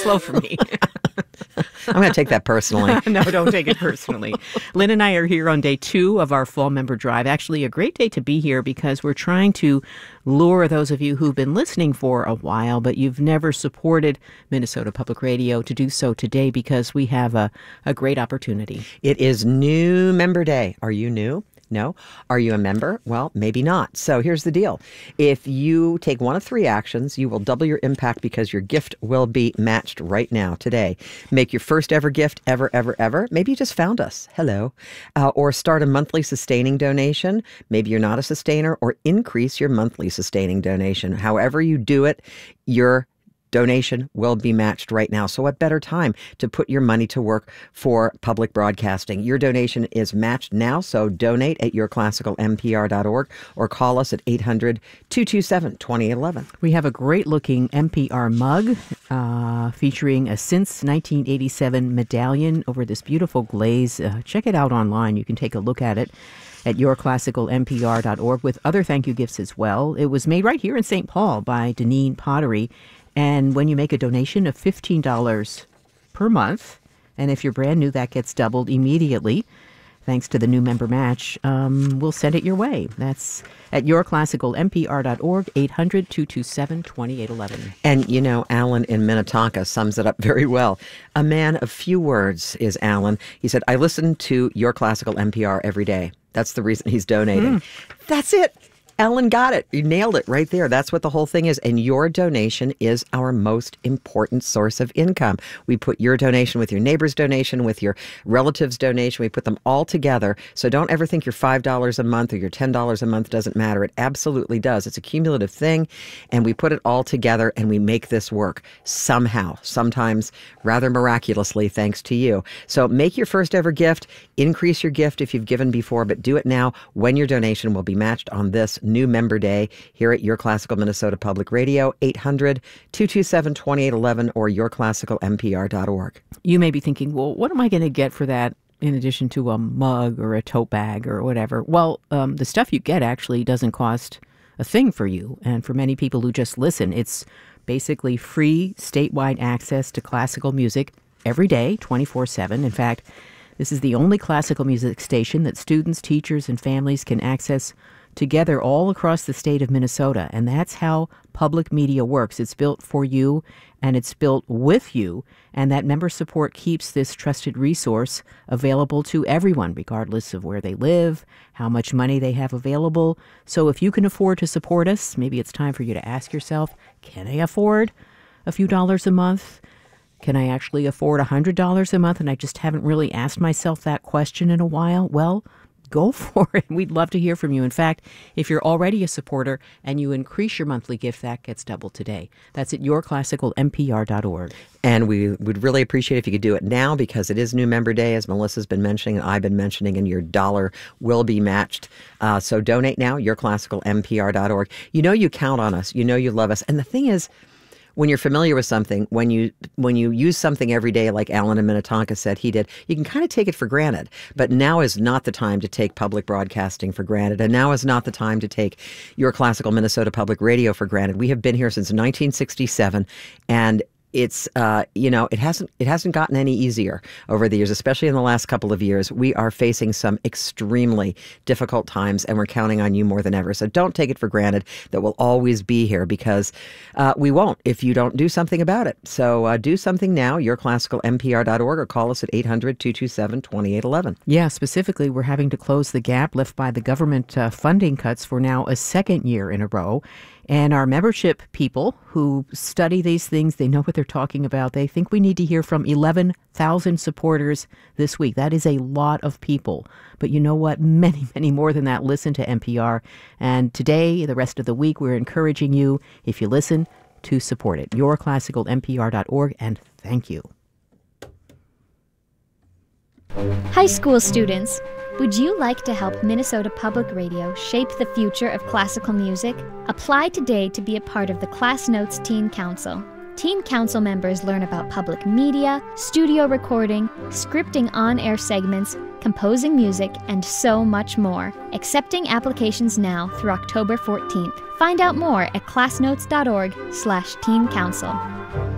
slow for me. I'm going to take that personally. No, don't take it personally. Lynn and I are here on day 2 of our fall member drive. Actually, a great day to be here because we're trying to lure those of you who've been listening for a while, but you've never supported Minnesota Public Radio to do so today because we have a great opportunity. It is New Member Day. Are you new? No. Are you a member? Well, maybe not. So here's the deal. If you take one of 3 actions, you will double your impact because your gift will be matched right now, today. Make your first ever gift ever. Maybe you just found us. Hello. Or start a monthly sustaining donation. Maybe you're not a sustainer, or increase your monthly sustaining donation. However you do it, your donation will be matched right now. So what better time to put your money to work for public broadcasting? Your donation is matched now, so donate at yourclassicalmpr.org or call us at 800-227-2811. We have a great-looking NPR mug featuring a Since 1987 medallion over this beautiful glaze. Check it out online. You can take a look at it at yourclassicalmpr.org with other thank you gifts as well. It was made right here in St. Paul by Deneen Pottery. And when you make a donation of $15 per month, and if you're brand new, that gets doubled immediately, thanks to the new member match, we'll send it your way. That's at yourclassicalmpr.org, 800-227-2811. And, you know, Alan in Minnetonka sums it up very well. A man of few words is Alan. He said, I listen to Your Classical NPR every day. That's the reason he's donating. That's it. Ellen got it. You nailed it right there. That's what the whole thing is. And your donation is our most important source of income. We put your donation with your neighbor's donation, with your relative's donation. We put them all together. So don't ever think your $5 a month or your $10 a month doesn't matter. It absolutely does. It's a cumulative thing. And we put it all together and we make this work somehow, sometimes rather miraculously, thanks to you. So make your first ever gift. Increase your gift if you've given before, but do it now when your donation will be matched on this New Member Day here at Your Classical Minnesota Public Radio, 800-227-2811 or yourclassicalmpr.org. You may be thinking, well, what am I going to get for that in addition to a mug or a tote bag or whatever? Well, the stuff you get actually doesn't cost a thing for you. And for many people who just listen, it's basically free statewide access to classical music every day, 24/7. In fact, this is the only classical music station that students, teachers, and families can access together all across the state of Minnesota. And that's how public media works. It's built for you and it's built with you. And that member support keeps this trusted resource available to everyone, regardless of where they live, how much money they have available. So if you can afford to support us, maybe it's time for you to ask yourself, can I afford a few dollars a month? Can I actually afford $100 a month? And I just haven't really asked myself that question in a while. Well, go for it. We'd love to hear from you. In fact, if you're already a supporter and you increase your monthly gift, that gets doubled today. That's at yourclassicalmpr.org. And we would really appreciate if you could do it now because it is New Member Day, as Melissa's been mentioning and I've been mentioning, and your dollar will be matched. So donate now, yourclassicalmpr.org. You know you count on us. You know you love us. And the thing is, when you're familiar with something, when you use something every day, like Alan in Minnetonka said he did, you can kind of take it for granted. But now is not the time to take public broadcasting for granted. And now is not the time to take Your Classical Minnesota Public Radio for granted. We have been here since 1967, and it's it hasn't gotten any easier over the years, especially in the last couple of years. We are facing some extremely difficult times, and we're counting on you more than ever. So don't take it for granted that we'll always be here, because we won't if you don't do something about it. So do something now, yourclassicalmpr.org, or call us at 800-227-2811. Yeah, specifically, we're having to close the gap left by the government funding cuts for now a second year in a row. And our membership people who study these things, they know what they're talking about. They think we need to hear from 11,000 supporters this week. That is a lot of people. But you know what? Many, many more than that listen to NPR. And today, the rest of the week, we're encouraging you, if you listen, to support it. yourclassicalmpr.org, and thank you. High school students, would you like to help Minnesota Public Radio shape the future of classical music? Apply today to be a part of the Class Notes Teen Council. Teen Council members learn about public media, studio recording, scripting on-air segments, composing music, and so much more. Accepting applications now through October 14th. Find out more at classnotes.org/teencouncil.